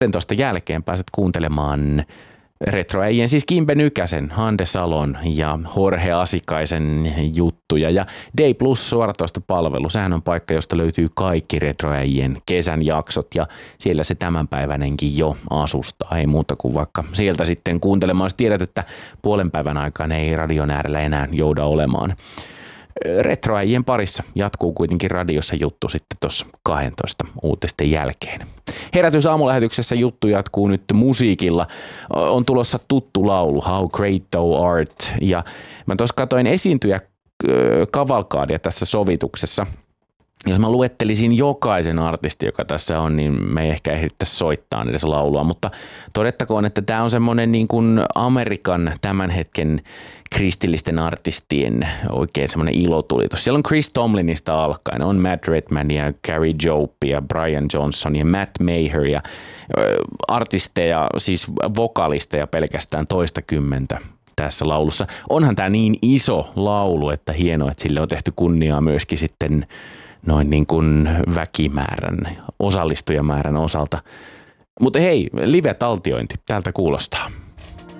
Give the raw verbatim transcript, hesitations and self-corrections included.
kuudentoista jälkeen pääset kuuntelemaan retroäijien, siis Kimbe Nykäsen, Hande Salon ja Jorge Asikaisen juttuja. Ja Day Plus suoratoistopalvelu, sehän on paikka, josta löytyy kaikki retroäijien kesän jaksot ja siellä se tämänpäiväinenkin jo asustaa. Ei muuta kuin vaikka sieltä sitten kuuntelemaan, jos tiedät, että puolen päivän aikaan ei radion äärellä enää jouda olemaan. Retroäijien parissa jatkuu kuitenkin radiossa juttu sitten tuossa kahdentoista uutisten jälkeen. Herätys aamulähetyksessä juttu jatkuu nyt musiikilla. On tulossa tuttu laulu How Great Thou Art ja mä tuossa katsoin esiintyjä kavalkaadia tässä sovituksessa. Jos mä luettelisin jokaisen artistin, joka tässä on, niin me ei ehkä ehdittäisi soittaa edes laulua, mutta todettakoon, että tämä on semmoinen niin kuin Amerikan tämän hetken kristillisten artistien oikein semmoinen ilotulitus. Siellä on Chris Tomlinista alkaen, on Matt Redman ja Gary Jope ja Brian Johnson ja Matt Maher ja artisteja, siis vokalisteja pelkästään toista kymmentä tässä laulussa. Onhan tämä niin iso laulu, että hienoa, että sille on tehty kunniaa myöskin sitten noin niin kuin väkimäärän, osallistujamäärän osalta. Mutta hei, live-taltiointi, täältä kuulostaa.